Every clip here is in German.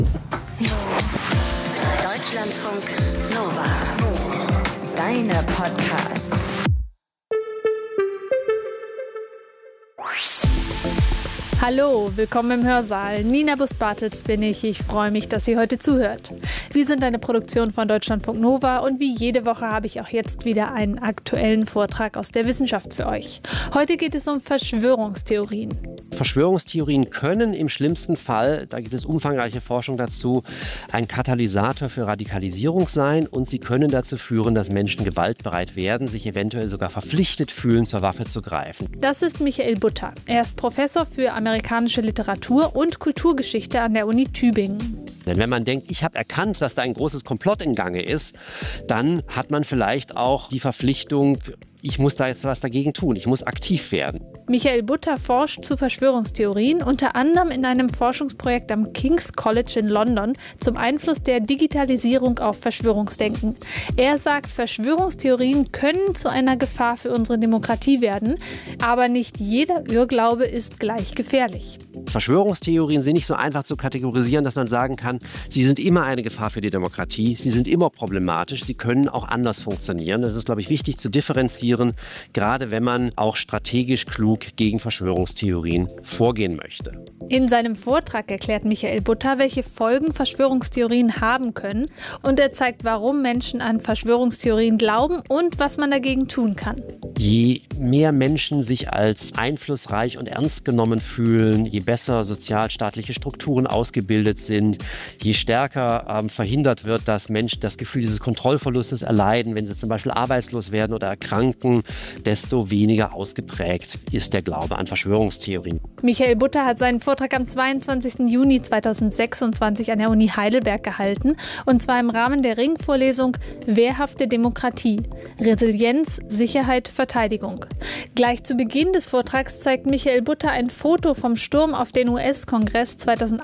Deutschlandfunk Nova. Deine Podcasts. Hallo, willkommen im Hörsaal. Nina Bus-Bartels bin ich. Ich freue mich, dass ihr heute zuhört. Wir sind eine Produktion von Deutschlandfunk Nova und wie jede Woche habe ich auch jetzt wieder einen aktuellen Vortrag aus der Wissenschaft für euch. Heute geht es um Verschwörungstheorien. Verschwörungstheorien können im schlimmsten Fall, da gibt es umfangreiche Forschung dazu, ein Katalysator für Radikalisierung sein und sie können dazu führen, dass Menschen gewaltbereit werden, sich eventuell sogar verpflichtet fühlen, zur Waffe zu greifen. Das ist Michael Butter. Er ist Professor für amerikanische Literatur und Kulturgeschichte an der Uni Tübingen. Denn wenn man denkt, ich habe erkannt, dass da ein großes Komplott in Gange ist, dann hat man vielleicht auch die Verpflichtung, ich muss da jetzt was dagegen tun, ich muss aktiv werden. Michael Butter forscht zu Verschwörungstheorien, unter anderem in einem Forschungsprojekt am King's College in London zum Einfluss der Digitalisierung auf Verschwörungsdenken. Er sagt, Verschwörungstheorien können zu einer Gefahr für unsere Demokratie werden, aber nicht jeder Irrglaube ist gleich gefährlich. Verschwörungstheorien sind nicht so einfach zu kategorisieren, dass man sagen kann, sie sind immer eine Gefahr für die Demokratie, sie sind immer problematisch, sie können auch anders funktionieren. Das ist, glaube ich, wichtig zu differenzieren, gerade wenn man auch strategisch klug gegen Verschwörungstheorien vorgehen möchte. In seinem Vortrag erklärt Michael Butter, welche Folgen Verschwörungstheorien haben können und er zeigt, warum Menschen an Verschwörungstheorien glauben und was man dagegen tun kann. Je mehr Menschen sich als einflussreich und ernst genommen fühlen, je besser sozialstaatliche Strukturen ausgebildet sind, je stärker verhindert wird, dass Menschen das Gefühl dieses Kontrollverlustes erleiden, wenn sie zum Beispiel arbeitslos werden oder erkranken, desto weniger ausgeprägt ist der Glaube an Verschwörungstheorien. Michael Butter hat seinen Vortrag am 22. Juni 2026 an der Uni Heidelberg gehalten, und zwar im Rahmen der Ringvorlesung Wehrhafte Demokratie – Resilienz, Sicherheit, Verteidigung. Gleich zu Beginn des Vortrags zeigt Michael Butter ein Foto vom Sturm auf den US-Kongress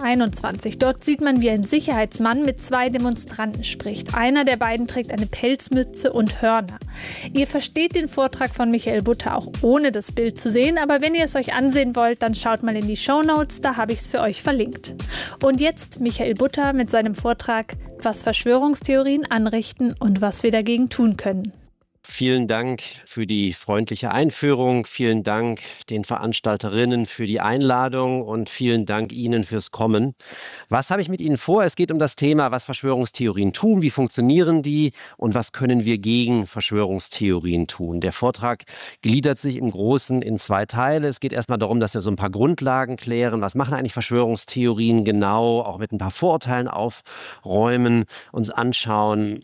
2021. Dort sieht man, wie ein Sicherheitsmann mit zwei Demonstranten spricht. Einer der beiden trägt eine Pelzmütze und Hörner. Ihr versteht den Vortrag von Michael Butter auch ohne das Bild zu sehen, aber wenn ihr es euch ansehen wollt, dann schaut mal in die Shownotes, da habe ich es für euch verlinkt. Und jetzt Michael Butter mit seinem Vortrag, was Verschwörungstheorien anrichten und was wir dagegen tun können. Vielen Dank für die freundliche Einführung, vielen Dank den Veranstalterinnen für die Einladung und vielen Dank Ihnen fürs Kommen. Was habe ich mit Ihnen vor? Es geht um das Thema, was Verschwörungstheorien tun, wie funktionieren die und was können wir gegen Verschwörungstheorien tun. Der Vortrag gliedert sich im Großen in zwei Teile. Es geht erstmal darum, dass wir so ein paar Grundlagen klären. Was machen eigentlich Verschwörungstheorien genau? Auch mit ein paar Vorurteilen aufräumen, uns anschauen,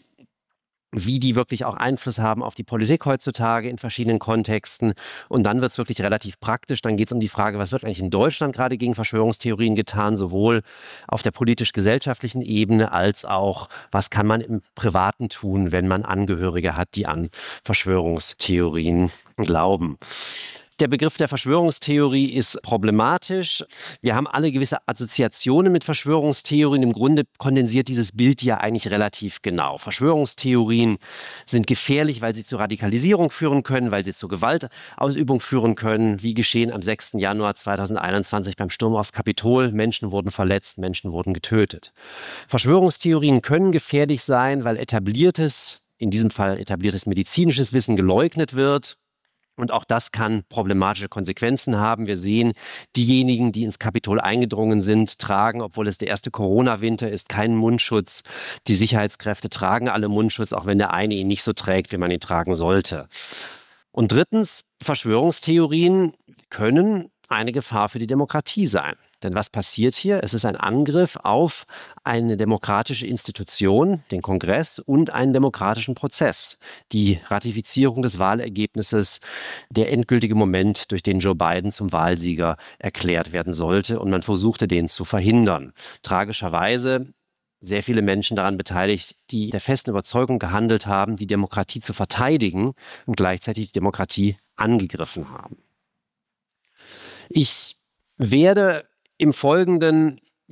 wie die wirklich auch Einfluss haben auf die Politik heutzutage in verschiedenen Kontexten. Und dann wird es wirklich relativ praktisch. Dann geht es um die Frage, was wird eigentlich in Deutschland gerade gegen Verschwörungstheorien getan, sowohl auf der politisch-gesellschaftlichen Ebene als auch, was kann man im Privaten tun, wenn man Angehörige hat, die an Verschwörungstheorien glauben. Der Begriff der Verschwörungstheorie ist problematisch. Wir haben alle gewisse Assoziationen mit Verschwörungstheorien. Im Grunde kondensiert dieses Bild ja eigentlich relativ genau. Verschwörungstheorien sind gefährlich, weil sie zu Radikalisierung führen können, weil sie zur Gewaltausübung führen können, wie geschehen am 6. Januar 2021 beim Sturm aufs Kapitol. Menschen wurden verletzt, Menschen wurden getötet. Verschwörungstheorien können gefährlich sein, weil in diesem Fall etabliertes medizinisches Wissen geleugnet wird. Und auch das kann problematische Konsequenzen haben. Wir sehen, diejenigen, die ins Kapitol eingedrungen sind, tragen, obwohl es der erste Corona-Winter ist, keinen Mundschutz. Die Sicherheitskräfte tragen alle Mundschutz, auch wenn der eine ihn nicht so trägt, wie man ihn tragen sollte. Und drittens, Verschwörungstheorien können eine Gefahr für die Demokratie sein. Denn was passiert hier? Es ist ein Angriff auf eine demokratische Institution, den Kongress, und einen demokratischen Prozess. Die Ratifizierung des Wahlergebnisses, der endgültige Moment, durch den Joe Biden zum Wahlsieger erklärt werden sollte. Und man versuchte, den zu verhindern. Tragischerweise sehr viele Menschen daran beteiligt, die der festen Überzeugung gehandelt haben, die Demokratie zu verteidigen und gleichzeitig die Demokratie angegriffen haben. Ich werde im Folgenden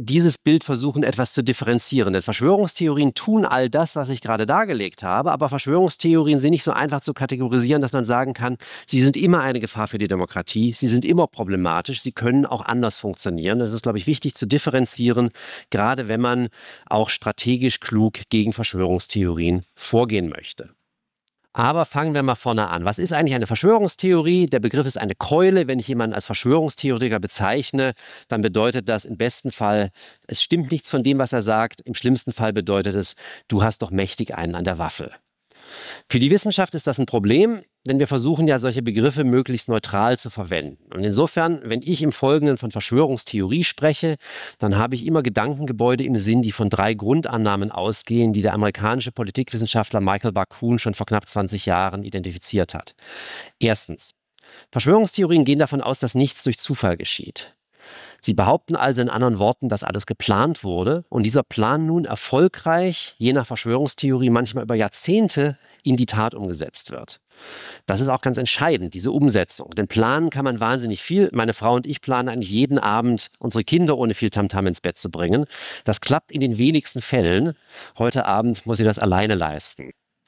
dieses Bild versuchen, etwas zu differenzieren. Denn Verschwörungstheorien tun all das, was ich gerade dargelegt habe, aber Verschwörungstheorien sind nicht so einfach zu kategorisieren, dass man sagen kann, sie sind immer eine Gefahr für die Demokratie, sie sind immer problematisch, sie können auch anders funktionieren. Das ist, glaube ich, wichtig zu differenzieren, gerade wenn man auch strategisch klug gegen Verschwörungstheorien vorgehen möchte. Aber fangen wir mal vorne an. Was ist eigentlich eine Verschwörungstheorie? Der Begriff ist eine Keule. Wenn ich jemanden als Verschwörungstheoretiker bezeichne, dann bedeutet das im besten Fall, es stimmt nichts von dem, was er sagt. Im schlimmsten Fall bedeutet es, du hast doch mächtig einen an der Waffel. Für die Wissenschaft ist das ein Problem, denn wir versuchen ja, solche Begriffe möglichst neutral zu verwenden. Und insofern, wenn ich im Folgenden von Verschwörungstheorie spreche, dann habe ich immer Gedankengebäude im Sinn, die von 3 Grundannahmen ausgehen, die der amerikanische Politikwissenschaftler Michael Barkun schon vor knapp 20 Jahren identifiziert hat. Erstens: Verschwörungstheorien gehen davon aus, dass nichts durch Zufall geschieht. Sie behaupten also in anderen Worten, dass alles geplant wurde und dieser Plan nun erfolgreich, je nach Verschwörungstheorie manchmal über Jahrzehnte, in die Tat umgesetzt wird. Das ist auch ganz entscheidend, diese Umsetzung. Denn planen kann man wahnsinnig viel. Meine Frau und ich planen eigentlich jeden Abend, unsere Kinder ohne viel Tamtam ins Bett zu bringen. Das klappt in den wenigsten Fällen. Heute Abend muss sie das alleine leisten.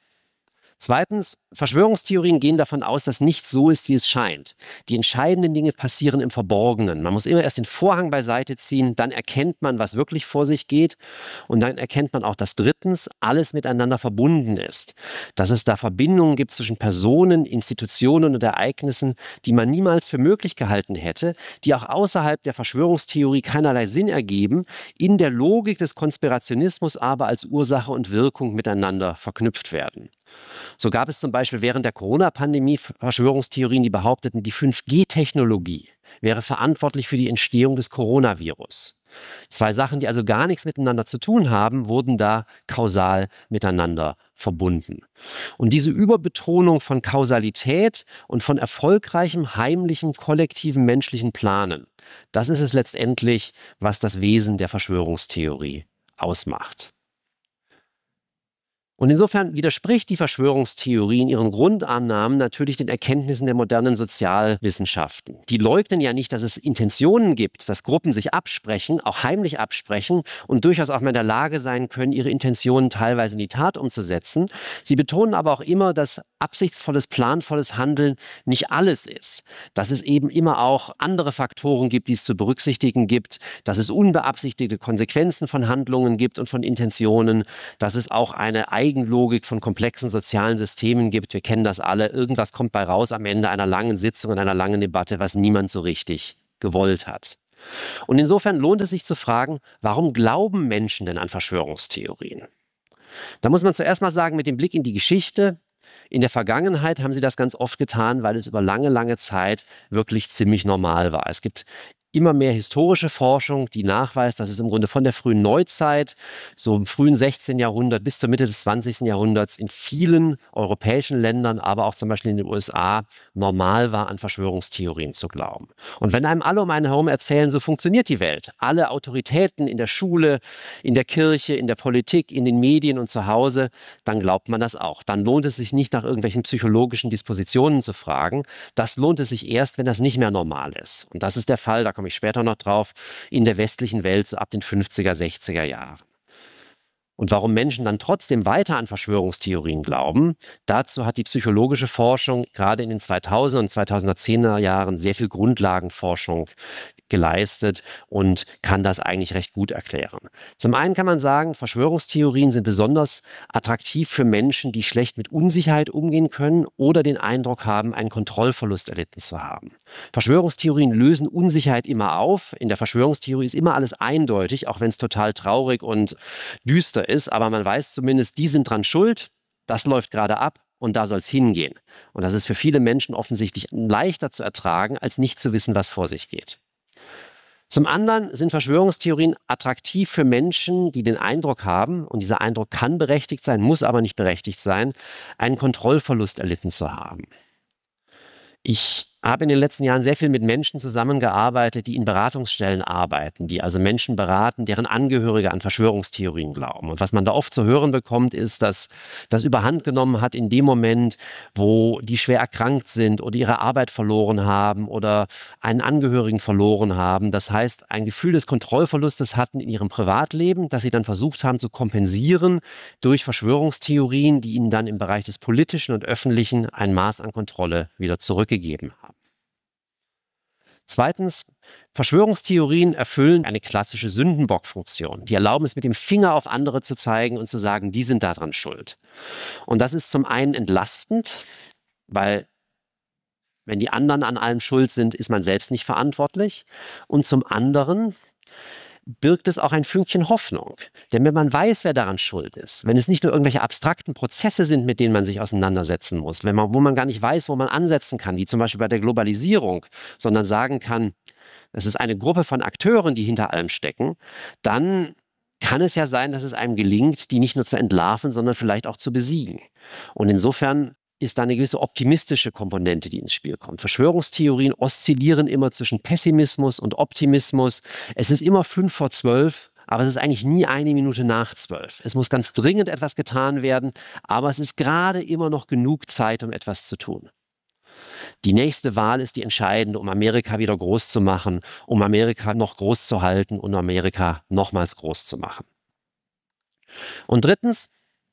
Zweitens, Verschwörungstheorien gehen davon aus, dass nichts so ist, wie es scheint. Die entscheidenden Dinge passieren im Verborgenen. Man muss immer erst den Vorhang beiseite ziehen, dann erkennt man, was wirklich vor sich geht. Und dann erkennt man auch, dass drittens alles miteinander verbunden ist. Dass es da Verbindungen gibt zwischen Personen, Institutionen und Ereignissen, die man niemals für möglich gehalten hätte, die auch außerhalb der Verschwörungstheorie keinerlei Sinn ergeben, in der Logik des Konspirationismus aber als Ursache und Wirkung miteinander verknüpft werden. So gab es zum Beispiel während der Corona-Pandemie Verschwörungstheorien, die behaupteten, die 5G-Technologie wäre verantwortlich für die Entstehung des Coronavirus. 2 Sachen, die also gar nichts miteinander zu tun haben, wurden da kausal miteinander verbunden. Und diese Überbetonung von Kausalität und von erfolgreichem, heimlichem, kollektiven menschlichen Planen, das ist es letztendlich, was das Wesen der Verschwörungstheorie ausmacht. Und insofern widerspricht die Verschwörungstheorie in ihren Grundannahmen natürlich den Erkenntnissen der modernen Sozialwissenschaften. Die leugnen ja nicht, dass es Intentionen gibt, dass Gruppen sich absprechen, auch heimlich absprechen und durchaus auch mal in der Lage sein können, ihre Intentionen teilweise in die Tat umzusetzen. Sie betonen aber auch immer, dass absichtsvolles, planvolles Handeln nicht alles ist. Dass es eben immer auch andere Faktoren gibt, die es zu berücksichtigen gibt, dass es unbeabsichtigte Konsequenzen von Handlungen gibt und von Intentionen, dass es auch eine Eigenlogik von komplexen sozialen Systemen gibt. Wir kennen das alle. Irgendwas kommt bei raus am Ende einer langen Sitzung und einer langen Debatte, was niemand so richtig gewollt hat. Und insofern lohnt es sich zu fragen, warum glauben Menschen denn an Verschwörungstheorien? Da muss man zuerst mal sagen, mit dem Blick in die Geschichte, in der Vergangenheit haben sie das ganz oft getan, weil es über lange, lange Zeit wirklich ziemlich normal war. Es gibt immer mehr historische Forschung, die nachweist, dass es im Grunde von der frühen Neuzeit, so im frühen 16. Jahrhundert bis zur Mitte des 20. Jahrhunderts in vielen europäischen Ländern, aber auch zum Beispiel in den USA, normal war, an Verschwörungstheorien zu glauben. Und wenn einem alle um einen herum erzählen, so funktioniert die Welt, alle Autoritäten in der Schule, in der Kirche, in der Politik, in den Medien und zu Hause, dann glaubt man das auch. Dann lohnt es sich nicht, nach irgendwelchen psychologischen Dispositionen zu fragen. Das lohnt es sich erst, wenn das nicht mehr normal ist. Und das ist der Fall, da komme ich später noch drauf, in der westlichen Welt so ab den 50er, 60er Jahren. Und warum Menschen dann trotzdem weiter an Verschwörungstheorien glauben, dazu hat die psychologische Forschung gerade in den 2000er und 2010er Jahren sehr viel Grundlagenforschung geleistet und kann das eigentlich recht gut erklären. Zum einen kann man sagen, Verschwörungstheorien sind besonders attraktiv für Menschen, die schlecht mit Unsicherheit umgehen können oder den Eindruck haben, einen Kontrollverlust erlitten zu haben. Verschwörungstheorien lösen Unsicherheit immer auf. In der Verschwörungstheorie ist immer alles eindeutig, auch wenn es total traurig und düster ist, aber man weiß zumindest, die sind dran schuld, das läuft gerade ab. Und da soll es hingehen. Und das ist für viele Menschen offensichtlich leichter zu ertragen, als nicht zu wissen, was vor sich geht. Zum anderen sind Verschwörungstheorien attraktiv für Menschen, die den Eindruck haben, und dieser Eindruck kann berechtigt sein, muss aber nicht berechtigt sein, einen Kontrollverlust erlitten zu haben. Ich habe in den letzten Jahren sehr viel mit Menschen zusammengearbeitet, die in Beratungsstellen arbeiten, die also Menschen beraten, deren Angehörige an Verschwörungstheorien glauben. Und was man da oft zu hören bekommt, ist, dass das überhand genommen hat in dem Moment, wo die schwer erkrankt sind oder ihre Arbeit verloren haben oder einen Angehörigen verloren haben. Das heißt, ein Gefühl des Kontrollverlustes hatten in ihrem Privatleben, das sie dann versucht haben zu kompensieren durch Verschwörungstheorien, die ihnen dann im Bereich des Politischen und Öffentlichen ein Maß an Kontrolle wieder zurückgegeben haben. Zweitens, Verschwörungstheorien erfüllen eine klassische Sündenbockfunktion. Die erlauben es, mit dem Finger auf andere zu zeigen und zu sagen, die sind daran schuld. Und das ist zum einen entlastend, weil wenn die anderen an allem schuld sind, ist man selbst nicht verantwortlich. Und zum anderen birgt es auch ein Fünkchen Hoffnung. Denn wenn man weiß, wer daran schuld ist, wenn es nicht nur irgendwelche abstrakten Prozesse sind, mit denen man sich auseinandersetzen muss, wo man gar nicht weiß, wo man ansetzen kann, wie zum Beispiel bei der Globalisierung, sondern sagen kann, es ist eine Gruppe von Akteuren, die hinter allem stecken, dann kann es ja sein, dass es einem gelingt, die nicht nur zu entlarven, sondern vielleicht auch zu besiegen. Und insofern ist da eine gewisse optimistische Komponente, die ins Spiel kommt. Verschwörungstheorien oszillieren immer zwischen Pessimismus und Optimismus. Es ist immer 11:55, aber es ist eigentlich nie 1 Minute nach 12. Es muss ganz dringend etwas getan werden, aber es ist gerade immer noch genug Zeit, um etwas zu tun. Die nächste Wahl ist die entscheidende, um Amerika wieder groß zu machen, um Amerika noch groß zu halten und Amerika nochmals groß zu machen. Und drittens,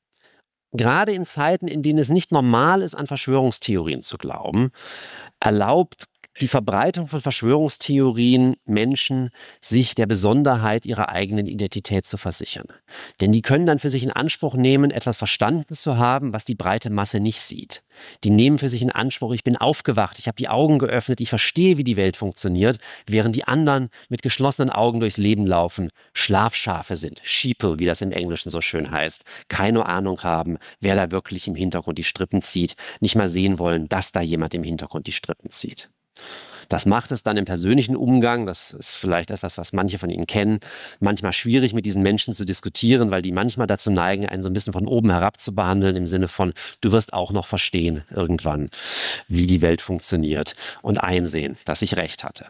gerade in Zeiten, in denen es nicht normal ist, an Verschwörungstheorien zu glauben, erlaubt die Verbreitung von Verschwörungstheorien Menschen, sich der Besonderheit ihrer eigenen Identität zu versichern. Denn die können dann für sich in Anspruch nehmen, etwas verstanden zu haben, was die breite Masse nicht sieht. Die nehmen für sich in Anspruch, ich bin aufgewacht, ich habe die Augen geöffnet, ich verstehe, wie die Welt funktioniert, während die anderen mit geschlossenen Augen durchs Leben laufen, Schlafschafe sind, Sheeple, wie das im Englischen so schön heißt, keine Ahnung haben, wer da wirklich im Hintergrund die Strippen zieht, nicht mal sehen wollen, dass da jemand im Hintergrund die Strippen zieht. Das macht es dann im persönlichen Umgang, das ist vielleicht etwas, was manche von Ihnen kennen, manchmal schwierig mit diesen Menschen zu diskutieren, weil die manchmal dazu neigen, einen so ein bisschen von oben herab zu behandeln, im Sinne von, du wirst auch noch verstehen irgendwann, wie die Welt funktioniert und einsehen, dass ich recht hatte.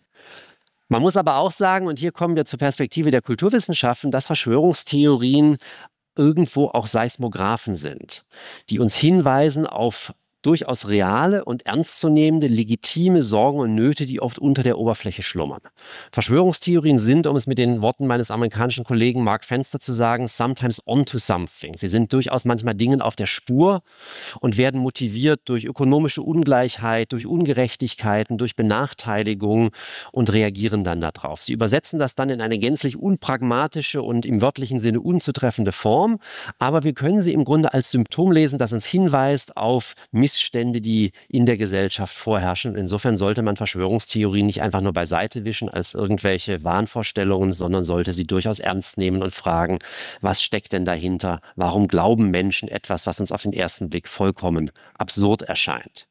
Man muss aber auch sagen, und hier kommen wir zur Perspektive der Kulturwissenschaften, dass Verschwörungstheorien irgendwo auch Seismographen sind, die uns hinweisen auf durchaus reale und ernstzunehmende, legitime Sorgen und Nöte, die oft unter der Oberfläche schlummern. Verschwörungstheorien sind, um es mit den Worten meines amerikanischen Kollegen Mark Fenster zu sagen, sometimes onto something. Sie sind durchaus manchmal Dingen auf der Spur und werden motiviert durch ökonomische Ungleichheit, durch Ungerechtigkeiten, durch Benachteiligung und reagieren dann darauf. Sie übersetzen das dann in eine gänzlich unpragmatische und im wörtlichen Sinne unzutreffende Form, aber wir können sie im Grunde als Symptom lesen, das uns hinweist auf Missstände, die in der Gesellschaft vorherrschen. Insofern sollte man Verschwörungstheorien nicht einfach nur beiseite wischen als irgendwelche Wahnvorstellungen, sondern sollte sie durchaus ernst nehmen und fragen, was steckt denn dahinter? Warum glauben Menschen etwas, was uns auf den ersten Blick vollkommen absurd erscheint?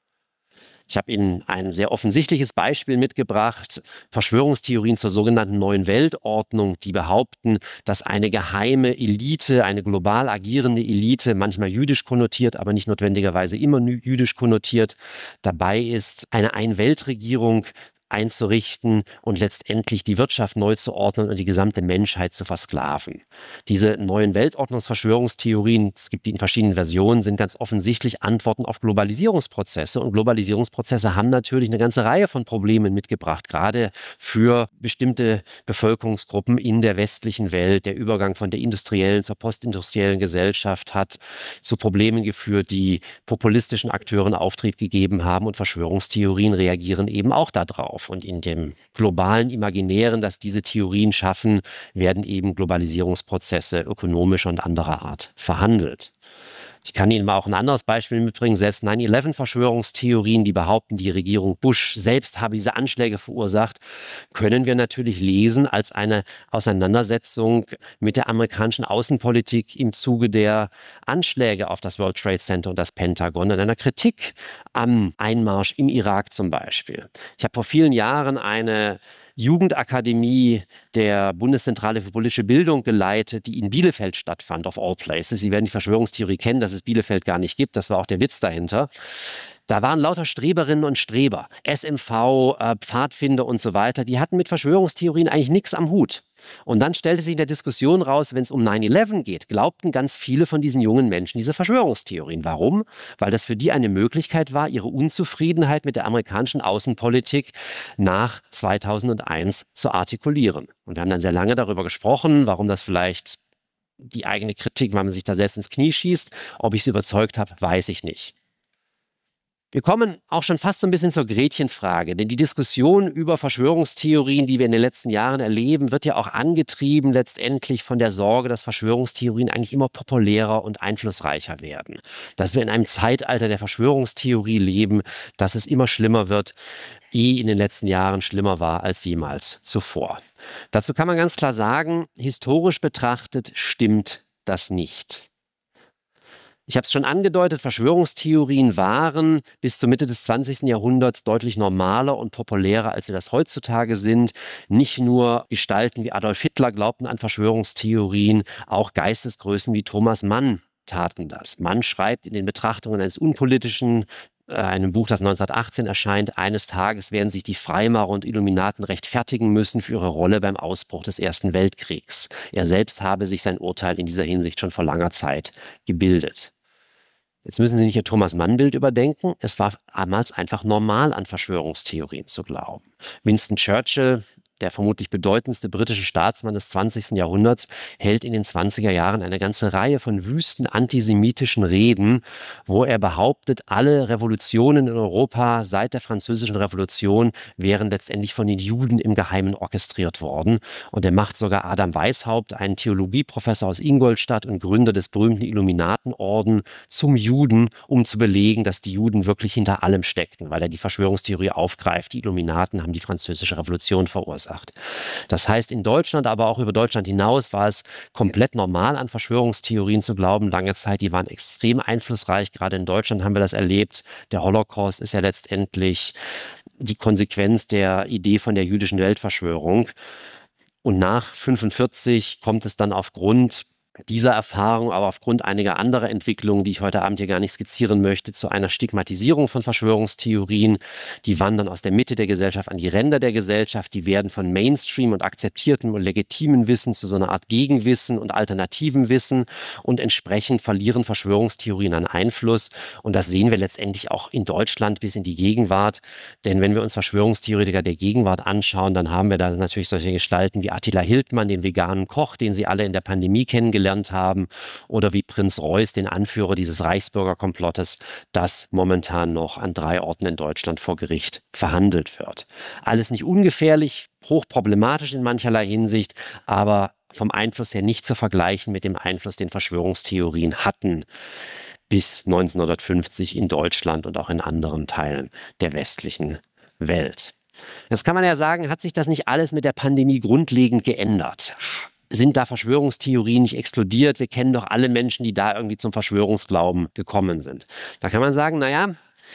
Ich habe Ihnen ein sehr offensichtliches Beispiel mitgebracht, Verschwörungstheorien zur sogenannten Neuen Weltordnung, die behaupten, dass eine geheime Elite, eine global agierende Elite, manchmal jüdisch konnotiert, aber nicht notwendigerweise immer jüdisch konnotiert, dabei ist, eine Ein-Welt-Regierung einzurichten und letztendlich die Wirtschaft neu zu ordnen und die gesamte Menschheit zu versklaven. Diese neuen Weltordnungsverschwörungstheorien, es gibt die in verschiedenen Versionen, sind ganz offensichtlich Antworten auf Globalisierungsprozesse. Und Globalisierungsprozesse haben natürlich eine ganze Reihe von Problemen mitgebracht, gerade für bestimmte Bevölkerungsgruppen in der westlichen Welt. Der Übergang von der industriellen zur postindustriellen Gesellschaft hat zu Problemen geführt, die populistischen Akteuren Auftrieb gegeben haben, und Verschwörungstheorien reagieren eben auch darauf. Und in dem globalen Imaginären, das diese Theorien schaffen, werden eben Globalisierungsprozesse ökonomischer und anderer Art verhandelt. Ich kann Ihnen mal auch ein anderes Beispiel mitbringen. Selbst 9/11-Verschwörungstheorien, die behaupten, die Regierung Bush selbst habe diese Anschläge verursacht, können wir natürlich lesen als eine Auseinandersetzung mit der amerikanischen Außenpolitik im Zuge der Anschläge auf das World Trade Center und das Pentagon und einer Kritik am Einmarsch im Irak zum Beispiel. Ich habe vor vielen Jahren eine Jugendakademie der Bundeszentrale für politische Bildung geleitet, die in Bielefeld stattfand, of all places. Sie werden die Verschwörungstheorie kennen, dass es Bielefeld gar nicht gibt. Das war auch der Witz dahinter. Da waren lauter Streberinnen und Streber, SMV, Pfadfinder und so weiter, die hatten mit Verschwörungstheorien eigentlich nichts am Hut. Und dann stellte sich in der Diskussion raus, wenn es um 9/11 geht, glaubten ganz viele von diesen jungen Menschen diese Verschwörungstheorien. Warum? Weil das für die eine Möglichkeit war, ihre Unzufriedenheit mit der amerikanischen Außenpolitik nach 2001 zu artikulieren. Und wir haben dann sehr lange darüber gesprochen, warum das vielleicht die eigene Kritik, weil man sich da selbst ins Knie schießt. Ob ich es überzeugt habe, weiß ich nicht. Wir kommen auch schon fast so ein bisschen zur Gretchenfrage, denn die Diskussion über Verschwörungstheorien, die wir in den letzten Jahren erleben, wird ja auch angetrieben letztendlich von der Sorge, dass Verschwörungstheorien eigentlich immer populärer und einflussreicher werden. Dass wir in einem Zeitalter der Verschwörungstheorie leben, dass es immer schlimmer wird, in den letzten Jahren schlimmer war als jemals zuvor. Dazu kann man ganz klar sagen, historisch betrachtet stimmt das nicht. Ich habe es schon angedeutet, Verschwörungstheorien waren bis zur Mitte des 20. Jahrhunderts deutlich normaler und populärer, als sie das heutzutage sind. Nicht nur Gestalten wie Adolf Hitler glaubten an Verschwörungstheorien, auch Geistesgrößen wie Thomas Mann taten das. Mann schreibt in den Betrachtungen eines Unpolitischen, einem Buch, das 1918 erscheint, eines Tages werden sich die Freimaurer und Illuminaten rechtfertigen müssen für ihre Rolle beim Ausbruch des Ersten Weltkriegs. Er selbst habe sich sein Urteil in dieser Hinsicht schon vor langer Zeit gebildet. Jetzt müssen Sie nicht Ihr Thomas-Mann-Bild überdenken. Es war damals einfach normal, an Verschwörungstheorien zu glauben. Winston Churchill, der vermutlich bedeutendste britische Staatsmann des 20. Jahrhunderts, hält in den 20er Jahren eine ganze Reihe von wüsten antisemitischen Reden, wo er behauptet, alle Revolutionen in Europa seit der Französischen Revolution wären letztendlich von den Juden im Geheimen orchestriert worden. Und er macht sogar Adam Weishaupt, einen Theologieprofessor aus Ingolstadt und Gründer des berühmten Illuminatenorden, zum Juden, um zu belegen, dass die Juden wirklich hinter allem steckten, weil er die Verschwörungstheorie aufgreift. Die Illuminaten haben die Französische Revolution verursacht. Das heißt, in Deutschland, aber auch über Deutschland hinaus war es komplett normal, an Verschwörungstheorien zu glauben. Lange Zeit, die waren extrem einflussreich. Gerade in Deutschland haben wir das erlebt. Der Holocaust ist ja letztendlich die Konsequenz der Idee von der jüdischen Weltverschwörung. Und nach 1945 kommt es dann aufgrund dieser Erfahrung, aber aufgrund einiger anderer Entwicklungen, die ich heute Abend hier gar nicht skizzieren möchte, zu einer Stigmatisierung von Verschwörungstheorien. Die wandern aus der Mitte der Gesellschaft an die Ränder der Gesellschaft. Die werden von Mainstream und akzeptiertem und legitimen Wissen zu so einer Art Gegenwissen und alternativem Wissen. Und entsprechend verlieren Verschwörungstheorien an Einfluss. Und das sehen wir letztendlich auch in Deutschland bis in die Gegenwart. Denn wenn wir uns Verschwörungstheoretiker der Gegenwart anschauen, dann haben wir da natürlich solche Gestalten wie Attila Hildmann, den veganen Koch, den Sie alle in der Pandemie kennengelernt haben, oder wie Prinz Reuß, den Anführer dieses Reichsbürgerkomplottes, das momentan noch an 3 Orten in Deutschland vor Gericht verhandelt wird. Alles nicht ungefährlich, hochproblematisch in mancherlei Hinsicht, aber vom Einfluss her nicht zu vergleichen mit dem Einfluss, den Verschwörungstheorien hatten bis 1950 in Deutschland und auch in anderen Teilen der westlichen Welt. Jetzt kann man ja sagen, hat sich das nicht alles mit der Pandemie grundlegend geändert? Sind da Verschwörungstheorien nicht explodiert? Wir kennen doch alle Menschen, die da irgendwie zum Verschwörungsglauben gekommen sind. Da kann man sagen, naja,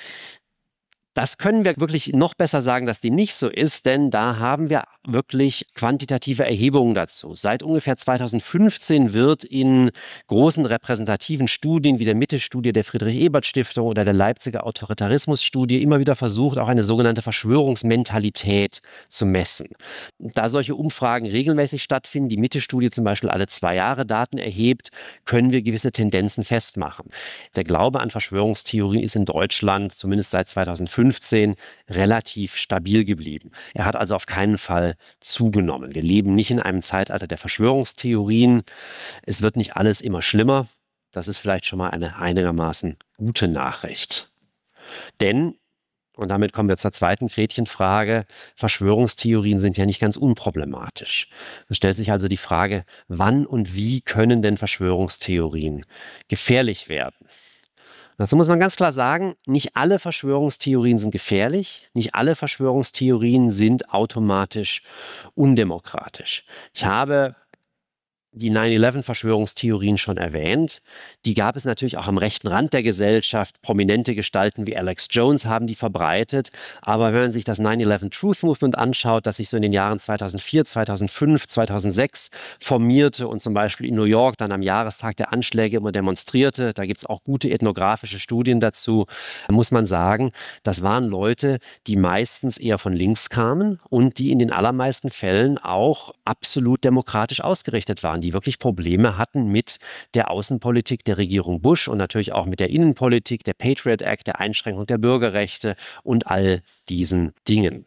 das können wir wirklich noch besser sagen, dass dem nicht so ist, denn da haben wir wirklich quantitative Erhebungen dazu. Seit ungefähr 2015 wird in großen repräsentativen Studien wie der Mitte-Studie der Friedrich-Ebert-Stiftung oder der Leipziger Autoritarismus-Studie immer wieder versucht, auch eine sogenannte Verschwörungsmentalität zu messen. Da solche Umfragen regelmäßig stattfinden, die Mitte-Studie zum Beispiel alle 2 Jahre Daten erhebt, können wir gewisse Tendenzen festmachen. Der Glaube an Verschwörungstheorien ist in Deutschland, zumindest seit 2015, relativ stabil geblieben. Er hat also auf keinen Fall zugenommen. Wir leben nicht in einem Zeitalter der Verschwörungstheorien. Es wird nicht alles immer schlimmer. Das ist vielleicht schon mal eine einigermaßen gute Nachricht. Denn, und damit kommen wir zur zweiten Gretchenfrage, Verschwörungstheorien sind ja nicht ganz unproblematisch. Es stellt sich also die Frage, wann und wie können denn Verschwörungstheorien gefährlich werden? Dazu muss man ganz klar sagen, nicht alle Verschwörungstheorien sind gefährlich, nicht alle Verschwörungstheorien sind automatisch undemokratisch. Ich habe die 9/11-Verschwörungstheorien schon erwähnt. Die gab es natürlich auch am rechten Rand der Gesellschaft. Prominente Gestalten wie Alex Jones haben die verbreitet. Aber wenn man sich das 9/11 Truth Movement anschaut, das sich so in den Jahren 2004, 2005, 2006 formierte und zum Beispiel in New York dann am Jahrestag der Anschläge immer demonstrierte, da gibt es auch gute ethnografische Studien dazu, muss man sagen, das waren Leute, die meistens eher von links kamen und die in den allermeisten Fällen auch absolut demokratisch ausgerichtet waren, die wirklich Probleme hatten mit der Außenpolitik der Regierung Bush und natürlich auch mit der Innenpolitik, der Patriot Act, der Einschränkung der Bürgerrechte und all diesen Dingen.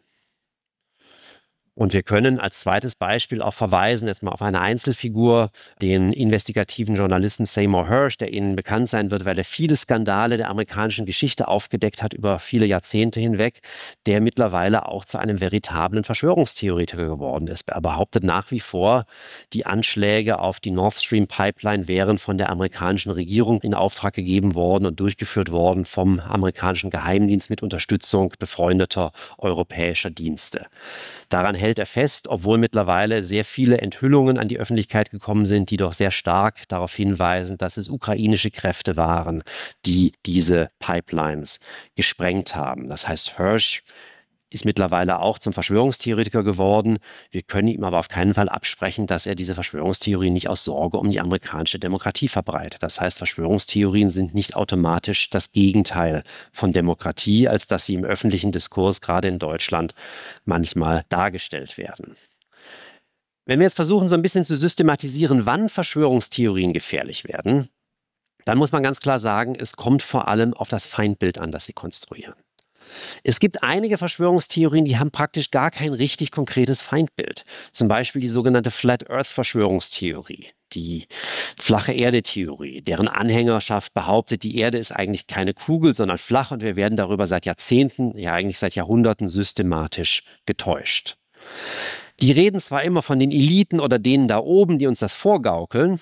Und wir können als zweites Beispiel auch verweisen, jetzt mal auf eine Einzelfigur, den investigativen Journalisten Seymour Hersh, der Ihnen bekannt sein wird, weil er viele Skandale der amerikanischen Geschichte aufgedeckt hat über viele Jahrzehnte hinweg, der mittlerweile auch zu einem veritablen Verschwörungstheoretiker geworden ist. Er behauptet nach wie vor, die Anschläge auf die Nord Stream Pipeline wären von der amerikanischen Regierung in Auftrag gegeben worden und durchgeführt worden vom amerikanischen Geheimdienst mit Unterstützung befreundeter europäischer Dienste. Daran hält er fest, obwohl mittlerweile sehr viele Enthüllungen an die Öffentlichkeit gekommen sind, die doch sehr stark darauf hinweisen, dass es ukrainische Kräfte waren, die diese Pipelines gesprengt haben. Das heißt, Hersh ist mittlerweile auch zum Verschwörungstheoretiker geworden. Wir können ihm aber auf keinen Fall absprechen, dass er diese Verschwörungstheorie nicht aus Sorge um die amerikanische Demokratie verbreitet. Das heißt, Verschwörungstheorien sind nicht automatisch das Gegenteil von Demokratie, als dass sie im öffentlichen Diskurs, gerade in Deutschland, manchmal dargestellt werden. Wenn wir jetzt versuchen, so ein bisschen zu systematisieren, wann Verschwörungstheorien gefährlich werden, dann muss man ganz klar sagen, es kommt vor allem auf das Feindbild an, das sie konstruieren. Es gibt einige Verschwörungstheorien, die haben praktisch gar kein richtig konkretes Feindbild. Zum Beispiel die sogenannte Flat Earth Verschwörungstheorie, die flache Erde-Theorie, deren Anhängerschaft behauptet, die Erde ist eigentlich keine Kugel, sondern flach und wir werden darüber seit Jahrzehnten, ja eigentlich seit Jahrhunderten systematisch getäuscht. Die reden zwar immer von den Eliten oder denen da oben, die uns das vorgaukeln,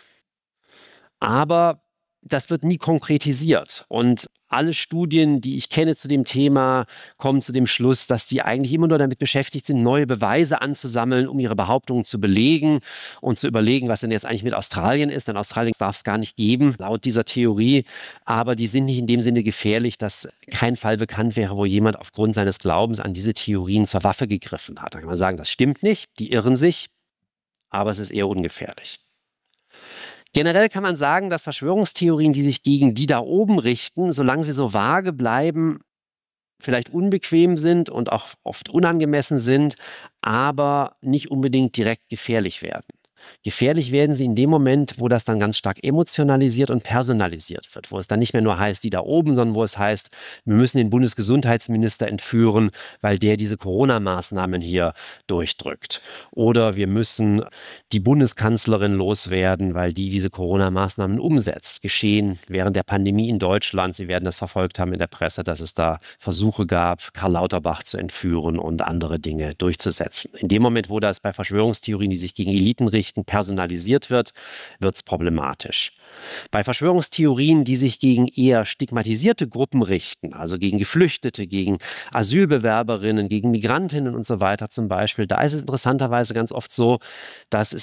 aber das wird nie konkretisiert. Und alle Studien, die ich kenne zu dem Thema, kommen zu dem Schluss, dass die eigentlich immer nur damit beschäftigt sind, neue Beweise anzusammeln, um ihre Behauptungen zu belegen und zu überlegen, was denn jetzt eigentlich mit Australien ist. Denn Australien darf es gar nicht geben, laut dieser Theorie. Aber die sind nicht in dem Sinne gefährlich, dass kein Fall bekannt wäre, wo jemand aufgrund seines Glaubens an diese Theorien zur Waffe gegriffen hat. Da kann man sagen, das stimmt nicht, die irren sich, aber es ist eher ungefährlich. Generell kann man sagen, dass Verschwörungstheorien, die sich gegen die da oben richten, solange sie so vage bleiben, vielleicht unbequem sind und auch oft unangemessen sind, aber nicht unbedingt direkt gefährlich werden. Gefährlich werden sie in dem Moment, wo das dann ganz stark emotionalisiert und personalisiert wird, wo es dann nicht mehr nur heißt, die da oben, sondern wo es heißt, wir müssen den Bundesgesundheitsminister entführen, weil der diese Corona-Maßnahmen hier durchdrückt. Oder wir müssen die Bundeskanzlerin loswerden, weil die diese Corona-Maßnahmen umsetzt. Geschehen während der Pandemie in Deutschland. Sie werden das verfolgt haben in der Presse, dass es da Versuche gab, Karl Lauterbach zu entführen und andere Dinge durchzusetzen. In dem Moment, wo das bei Verschwörungstheorien, die sich gegen Eliten richten, personalisiert wird, wird es problematisch. Bei Verschwörungstheorien, die sich gegen eher stigmatisierte Gruppen richten, also gegen Geflüchtete, gegen Asylbewerberinnen, gegen Migrantinnen und so weiter zum Beispiel, da ist es interessanterweise ganz oft so, dass es